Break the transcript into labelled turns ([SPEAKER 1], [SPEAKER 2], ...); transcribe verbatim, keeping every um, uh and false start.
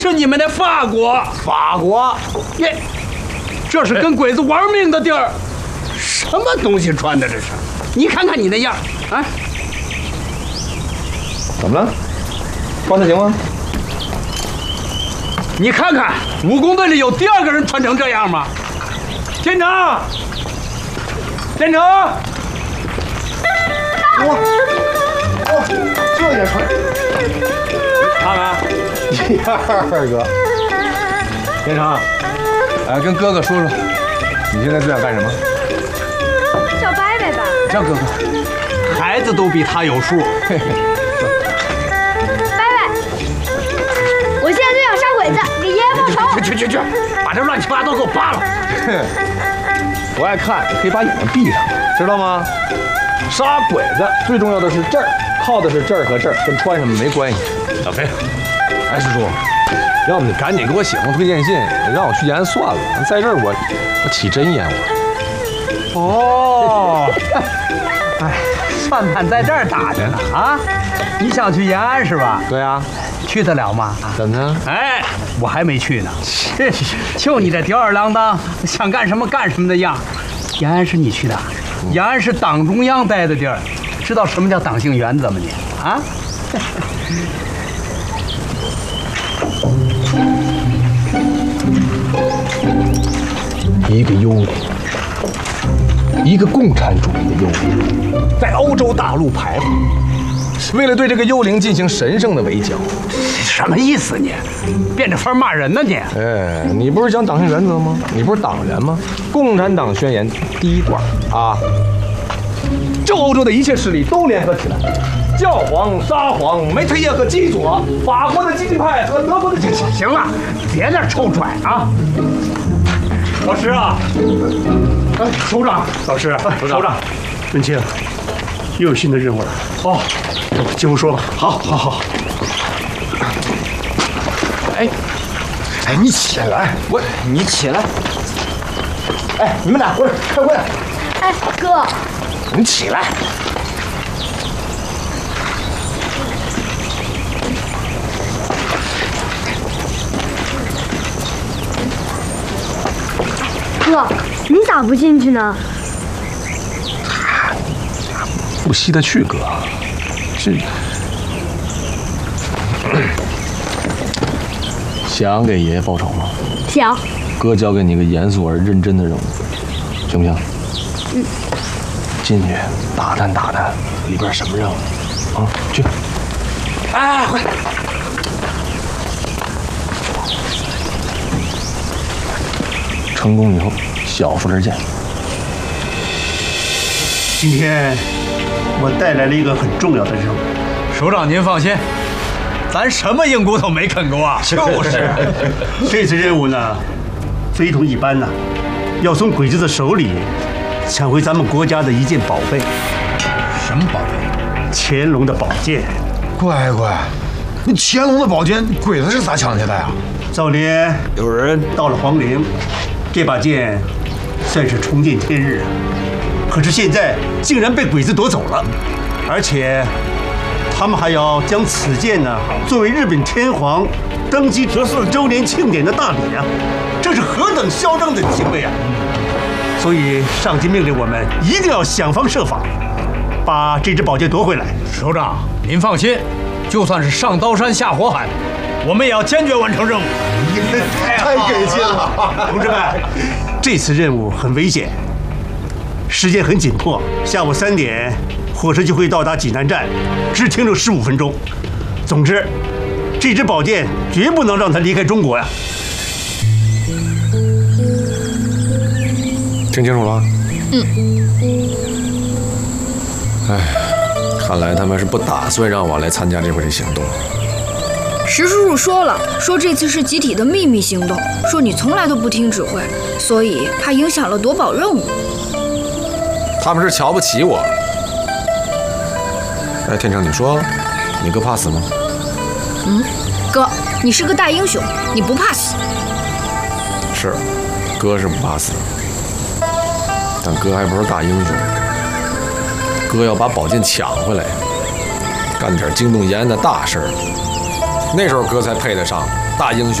[SPEAKER 1] 是你们的法国。
[SPEAKER 2] 法国，
[SPEAKER 1] 耶，这是跟鬼子玩命的地儿。什么东西穿的这是？你看看你那样啊！
[SPEAKER 2] 怎么了？穿的行吗？
[SPEAKER 1] 你看看，武工队里有第二个人穿成这样吗？连长，连长，
[SPEAKER 2] 哇，哇，这也穿？
[SPEAKER 1] 看看，
[SPEAKER 2] 第二个。连长，哎，跟哥哥说说，你现在最想干什么？
[SPEAKER 3] 叫伯伯吧。
[SPEAKER 2] 叫哥哥。
[SPEAKER 1] 孩子都比他有数。
[SPEAKER 3] 伯伯，我现在就想杀鬼子，给爷爷报仇。
[SPEAKER 1] 去去去去，把这乱七八糟给我扒了。
[SPEAKER 2] 不爱看，你可以把眼睛闭上，知道吗？杀鬼子最重要的是这儿，靠的是这儿和这儿，跟穿什么没关系。
[SPEAKER 4] 小飞，
[SPEAKER 2] 哎，师叔，要不你赶紧给我写封推荐信，让我去延安算了。在这儿我我起真烟我。
[SPEAKER 1] 哦，哎，算盘在这儿打着呢啊！你想去延安是吧？
[SPEAKER 2] 对啊，
[SPEAKER 1] 去得了吗？
[SPEAKER 2] 怎么呢？
[SPEAKER 1] 哎，我还没去呢。就你这吊儿郎当，想干什么干什么的样。延安是你去的，延安是党中央待的地儿，知道什么叫党性原则吗你？啊？
[SPEAKER 2] 一个幽灵，一个共产主义的幽灵，在欧洲大陆徘徊。为了对这个幽灵进行神圣的围剿，
[SPEAKER 1] 什么意思你？变着法骂人呢你？
[SPEAKER 2] 哎，你不是讲党性原则吗？你不是党员吗？共产党宣言第一段啊，就欧洲的一切势力都联合起来，教皇、沙皇、梅特耶和基佐，法国的激进派和德国的激进。
[SPEAKER 1] 行了，别在这臭拽啊！老师啊，哎，首长，
[SPEAKER 4] 老师，
[SPEAKER 1] 首长，
[SPEAKER 4] 文清，又有新的任务了。
[SPEAKER 1] 哦，
[SPEAKER 4] 进屋说吧。
[SPEAKER 1] 好，好，好。
[SPEAKER 2] 哎，哎，你起来，我，你起来。哎，你们俩过来开会。
[SPEAKER 3] 哎，哥，
[SPEAKER 2] 你起来。
[SPEAKER 3] 哥，你咋不进去呢？
[SPEAKER 2] 不稀得去，哥。这想给爷爷报仇吗？
[SPEAKER 3] 想。
[SPEAKER 2] 哥交给你个严肃而认真的任务，行不行？
[SPEAKER 3] 嗯。
[SPEAKER 2] 进去打探打探里边什么任务啊？去。哎，快！成功以后，小富而见。
[SPEAKER 4] 今天我带来了一个很重要的任务。
[SPEAKER 1] 首长您放心，咱什么硬骨头没啃过啊？
[SPEAKER 4] 就是。这次任务呢，非同一般呐，要从鬼子的手里抢回咱们国家的一件宝贝。
[SPEAKER 1] 什么宝贝？
[SPEAKER 4] 乾隆的宝剑。
[SPEAKER 5] 乖乖，那乾隆的宝剑，鬼子是咋抢去的呀？
[SPEAKER 4] 早年有人到了皇陵，这把剑算是重见天日啊。可是现在竟然被鬼子夺走了，而且他们还要将此剑呢作为日本天皇登基十四周年庆典的大礼啊！这是何等嚣张的行为啊！所以上级命令我们一定要想方设法把这支宝剑夺回来。
[SPEAKER 1] 首长，您放心，就算是上刀山下火海，我们也要坚决完成任务。
[SPEAKER 5] 太给劲了，
[SPEAKER 4] 同志们，这次任务很危险，时间很紧迫，下午三点火车就会到达济南站，只停留十五分钟。总之，这支宝剑绝不能让它离开中国呀！
[SPEAKER 2] 听清楚了？
[SPEAKER 6] 嗯。
[SPEAKER 2] 哎，看来他们是不打算让我来参加这回的行动。
[SPEAKER 6] 石叔叔说了，说这次是集体的秘密行动，说你从来都不听指挥，所以怕影响了夺宝任务。
[SPEAKER 2] 他们是瞧不起我。哎，天成，你说你哥怕死吗？
[SPEAKER 6] 嗯，哥，你是个大英雄，你不怕死。
[SPEAKER 2] 是，哥是不怕死，但哥还不是大英雄。哥要把宝剑抢回来，干点惊动延安的大事儿。 那时候哥才配得上大英雄